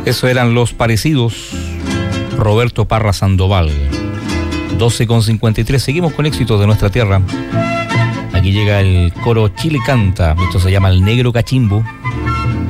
Eso eran Los Parecidos, Roberto Parra Sandoval. 12:53, seguimos con éxitos de nuestra tierra. Aquí llega el coro Chile Canta, esto se llama El Negro Cachimbo.